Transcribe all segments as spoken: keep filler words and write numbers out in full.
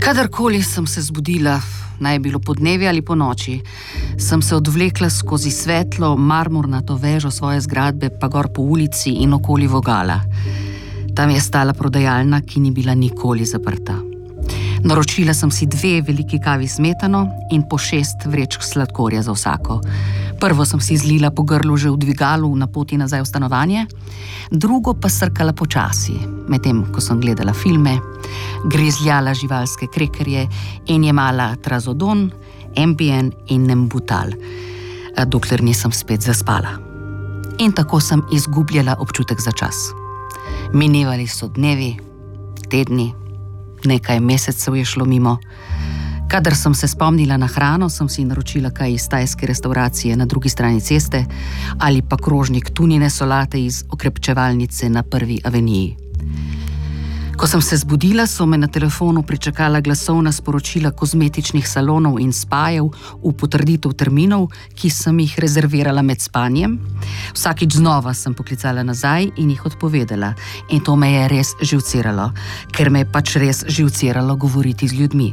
Kadarkoli sem se zbudila, naj bilo podnevi ali po noči, sem se odvlekla skozi svetlo, marmornato vežo svoje zgradbe, pa gor po ulici in okoli vogala. Tam je stala prodajalna, ki ni bila nikoli zaprta. Naročila sem si dve veliki kavi smetano in po šest vrečk sladkorja za vsako. Prvo sem si zlila po grlu že v dvigalu na poti nazaj v stanovanje, drugo pa srkala počasi, medtem ko sem gledala filme, grizljala živalske krekerje in jemala trazodon, Ambien in Nembutal, dokler nisem spet zaspala. In tako sem izgubljala občutek za čas. Minevali so dnevi, tedni, nekaj mesecev je šlo mimo. Kadar sem se spomnila na hrano, sem si naročila kaj iz tajske restauracije na drugi strani ceste ali pa krožnik tunine solate iz okrepčevalnice na Prvi aveniji. Ko sem se zbudila, so me na telefonu pričakala glasovna sporočila kozmetičnih salonov in spajev v potrditev terminov, ki sem jih rezervirala med spanjem. Vsakič znova sem poklicala nazaj in jih odpovedala. In to me je res živciralo, ker me je pač res živciralo govoriti z ljudmi.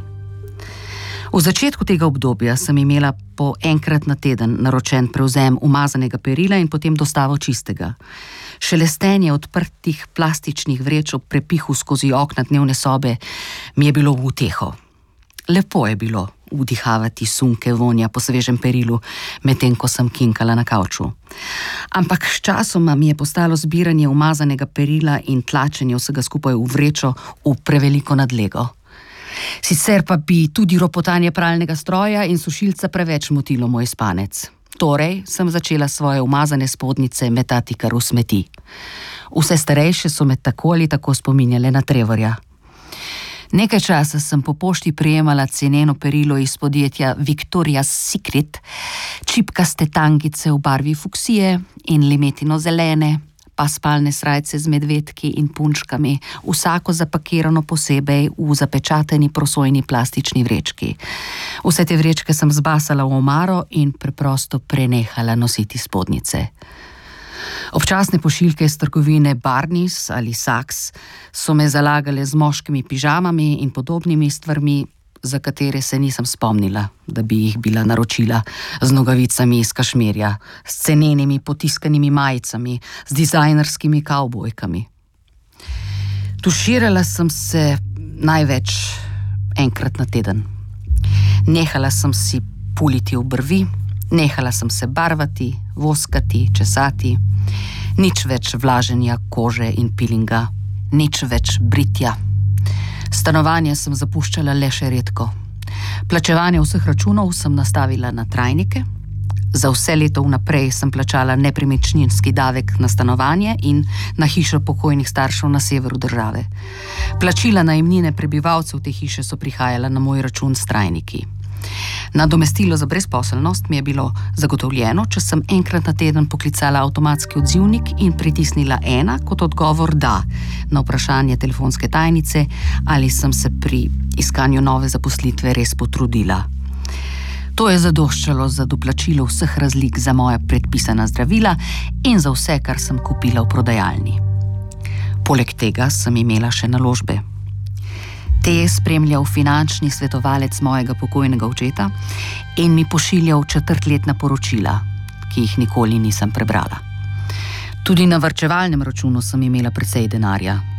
V začetku tega obdobja sem imela po enkrat na teden naročen prevzem umazanega perila in potem dostavo čistega. Šelestenje odprtih plastičnih vreč ob prepihu skozi okna dnevne sobe mi je bilo v uteho. Lepo je bilo vdihavati sunke vonja po svežem perilu, medtem ko sem kinkala na kavču. Ampak sčasoma mi je postalo zbiranje umazanega perila in tlačenje vsega skupaj v vrečo v preveliko nadlego. Sicer pa bi tudi ropotanje pralnega stroja in sušilca preveč motilo moj spanec. Torej sem začela svoje umazane spodnjice metati kar v smeti. Vse starejše so me tako ali tako spominjale na Trevorja. Nekaj časa sem po pošti prejemala ceneno perilo iz podjetja Victoria's Secret, čipkaste tangice v barvi fuksije in limetino zelene, pa spalne srajce z medvedki in punčkami, vsako zapakirano posebej v zapečateni prosojni plastični vrečki. Vse te vrečke sem zbasala v omaro in preprosto prenehala nositi spodnjice. Občasne pošiljke iz trgovine Barneys ali Saks so me zalagale z moškimi pižamami in podobnimi stvarmi, za katere se nisem spomnila, da bi jih bila naročila, z nogavicami iz kašmirja, s cenenimi potiskanimi majicami, z dizajnerskimi kavbojkami. Tuširala sem se največ enkrat na teden. Nehala sem si puliti obrvi, nehala sem se barvati, voskati, česati, nič več vlaženja kože in pilinga, nič več britja. Stanovanje sem zapuščala le še redko. Plačevanje vseh računov sem nastavila na trajnike. Za vse leto vnaprej sem plačala nepremičninski davek na stanovanje in na hišo pokojnih staršev na severu države. Plačila najemnine prebivalcev te hiše so prihajala na moj račun s trajniki. Nadomestilo za brezposelnost mi je bilo zagotovljeno, če sem enkrat na teden poklicala avtomatski odzivnik in pritisnila ena kot odgovor da na vprašanje telefonske tajnice, ali sem se pri iskanju nove zaposlitve res potrudila. To je zadoščalo za doplačilo vseh razlik za moja predpisana zdravila in za vse, kar sem kupila v prodajalni. Poleg tega sem imela še naložbe. Te je spremljal finančni svetovalec mojega pokojnega očeta in mi pošiljal četrtletna poročila, ki jih nikoli nisem prebrala. Tudi na varčevalnem računu sem imela precej denarja.